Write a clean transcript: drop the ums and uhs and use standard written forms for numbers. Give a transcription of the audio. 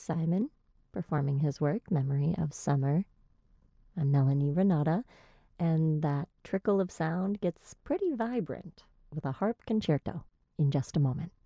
Simon, performing his work, Memory of Summer. I'm Melanie Renata, and that trickle of sound gets pretty vibrant with a harp concerto in just a moment.